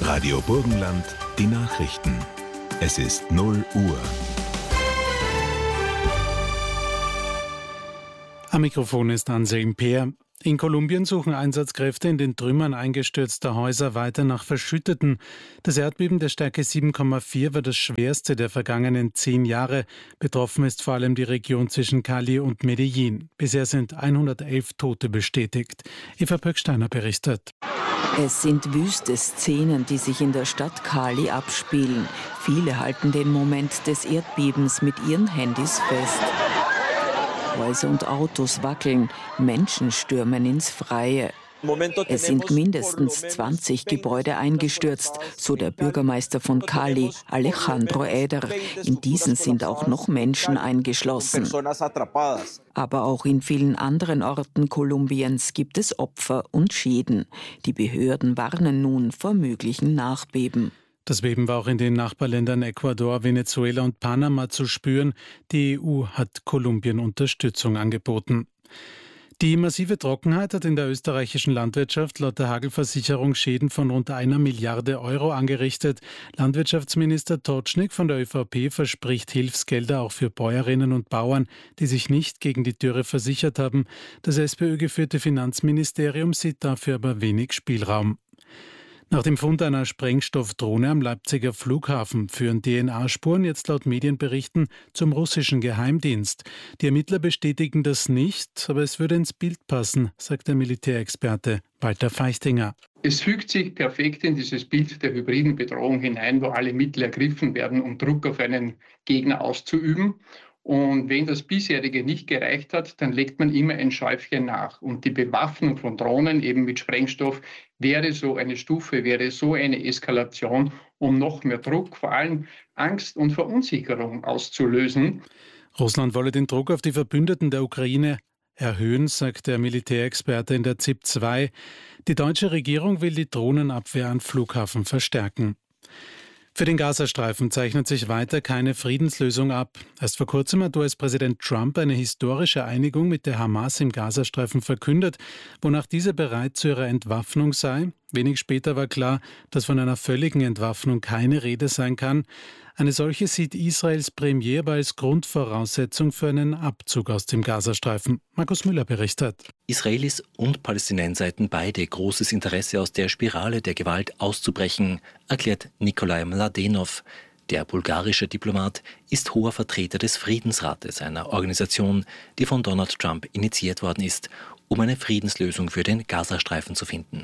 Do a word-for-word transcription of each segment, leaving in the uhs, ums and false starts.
Radio Burgenland, die Nachrichten. Es ist null Uhr. Am Mikrofon ist Anselm Peer. In Kolumbien suchen Einsatzkräfte in den Trümmern eingestürzter Häuser weiter nach Verschütteten. Das Erdbeben der Stärke sieben Komma vier war das schwerste der vergangenen zehn Jahre. Betroffen ist vor allem die Region zwischen Cali und Medellin. Bisher sind hundertelf Tote bestätigt. Eva Pöcksteiner berichtet. Es sind wüste Szenen, die sich in der Stadt Cali abspielen. Viele halten den Moment des Erdbebens mit ihren Handys fest. Häuser und Autos wackeln, Menschen stürmen ins Freie. Es sind mindestens zwanzig Gebäude eingestürzt, so der Bürgermeister von Cali, Alejandro Eder. In diesen sind auch noch Menschen eingeschlossen. Aber auch in vielen anderen Orten Kolumbiens gibt es Opfer und Schäden. Die Behörden warnen nun vor möglichen Nachbeben. Das Beben war auch in den Nachbarländern Ecuador, Venezuela und Panama zu spüren. Die E U hat Kolumbien Unterstützung angeboten. Die massive Trockenheit hat in der österreichischen Landwirtschaft laut der Hagelversicherung Schäden von rund einer Milliarde Euro angerichtet. Landwirtschaftsminister Totschnig von der ÖVP verspricht Hilfsgelder auch für Bäuerinnen und Bauern, die sich nicht gegen die Dürre versichert haben. Das SPÖ-geführte Finanzministerium sieht dafür aber wenig Spielraum. Nach dem Fund einer Sprengstoffdrohne am Leipziger Flughafen führen D N A-Spuren jetzt laut Medienberichten zum russischen Geheimdienst. Die Ermittler bestätigen das nicht, aber es würde ins Bild passen, sagt der Militärexperte Walter Feichtinger. Es fügt sich perfekt in dieses Bild der hybriden Bedrohung hinein, wo alle Mittel ergriffen werden, um Druck auf einen Gegner auszuüben. Und wenn das bisherige nicht gereicht hat, dann legt man immer ein Schäufchen nach. Und die Bewaffnung von Drohnen eben mit Sprengstoff wäre so eine Stufe, wäre so eine Eskalation, um noch mehr Druck, vor allem Angst und Verunsicherung auszulösen. Russland wolle den Druck auf die Verbündeten der Ukraine erhöhen, sagt der Militärexperte in der Z I P zwei. Die deutsche Regierung will die Drohnenabwehr am Flughafen verstärken. Für den Gazastreifen zeichnet sich weiter keine Friedenslösung ab. Erst vor kurzem hat U S-Präsident Trump eine historische Einigung mit der Hamas im Gazastreifen verkündet, wonach diese bereit zu ihrer Entwaffnung sei. Wenig später war klar, dass von einer völligen Entwaffnung keine Rede sein kann. Eine solche sieht Israels Premier aber als Grundvoraussetzung für einen Abzug aus dem Gazastreifen. Markus Müller berichtet. Israelis und Palästinenser hätten beide großes Interesse, aus der Spirale der Gewalt auszubrechen, erklärt Nikolai Mladenov. Der bulgarische Diplomat ist hoher Vertreter des Friedensrates, einer Organisation, die von Donald Trump initiiert worden ist, um eine Friedenslösung für den Gazastreifen zu finden.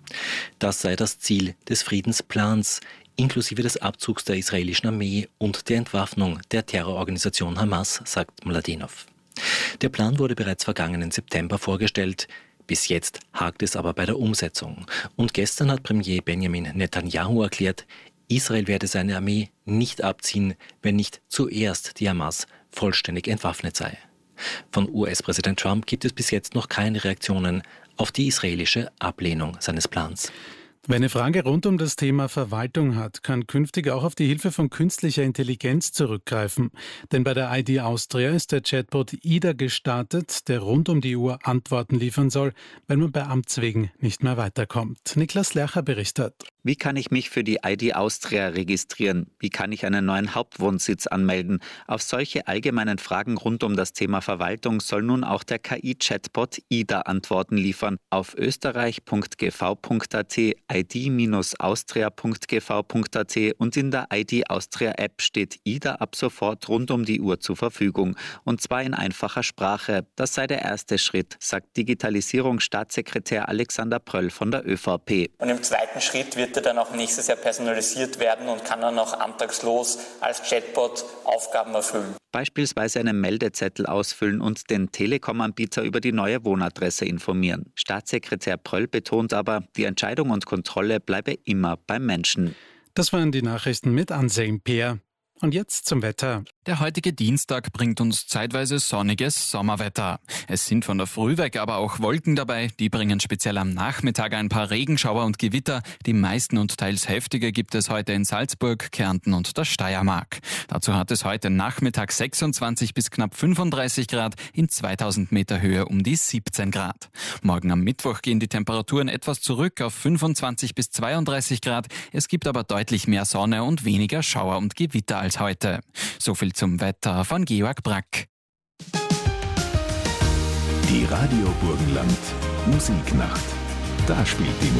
Das sei das Ziel des Friedensplans, inklusive des Abzugs der israelischen Armee und der Entwaffnung der Terrororganisation Hamas, sagt Mladenov. Der Plan wurde bereits vergangenen September vorgestellt. Bis jetzt hakt es aber bei der Umsetzung. Und gestern hat Premier Benjamin Netanyahu erklärt, Israel werde seine Armee nicht abziehen, wenn nicht zuerst die Hamas vollständig entwaffnet sei. Von U S-Präsident Trump gibt es bis jetzt noch keine Reaktionen auf die israelische Ablehnung seines Plans. Wer eine Frage rund um das Thema Verwaltung hat, kann künftig auch auf die Hilfe von künstlicher Intelligenz zurückgreifen. Denn bei der I D Austria ist der Chatbot Ida gestartet, der rund um die Uhr Antworten liefern soll, wenn man bei Amts wegen nicht mehr weiterkommt. Niklas Lercher berichtet. Wie kann ich mich für die I D Austria registrieren? Wie kann ich einen neuen Hauptwohnsitz anmelden? Auf solche allgemeinen Fragen rund um das Thema Verwaltung soll nun auch der K I-Chatbot Ida Antworten liefern. Auf österreich punkt g v punkt a t, i d austria punkt g v punkt a t und in der I D Austria App steht Ida ab sofort rund um die Uhr zur Verfügung. Und zwar in einfacher Sprache. Das sei der erste Schritt, sagt Digitalisierungsstaatssekretär Alexander Pröll von der ÖVP. Und im zweiten Schritt wird er dann auch nächstes Jahr personalisiert werden und kann dann auch antragslos als Chatbot Aufgaben erfüllen. Beispielsweise einen Meldezettel ausfüllen und den Telekom-Anbieter über die neue Wohnadresse informieren. Staatssekretär Pröll betont aber, die Entscheidung und Kontrolle bleibe immer beim Menschen. Das waren die Nachrichten mit Anselm Peer. Und jetzt zum Wetter. Der heutige Dienstag bringt uns zeitweise sonniges Sommerwetter. Es sind von der Früh weg aber auch Wolken dabei. Die bringen speziell am Nachmittag ein paar Regenschauer und Gewitter. Die meisten und teils heftige gibt es heute in Salzburg, Kärnten und der Steiermark. Dazu hat es heute Nachmittag sechsundzwanzig bis knapp fünfunddreißig Grad, in zweitausend Meter Höhe um die siebzehn Grad. Morgen am Mittwoch gehen die Temperaturen etwas zurück auf fünfundzwanzig bis zweiunddreißig Grad. Es gibt aber deutlich mehr Sonne und weniger Schauer und Gewitter als heute. So viel zum Wetter von Georg Brack. Die Radio Burgenland Musiknacht. Da spielt die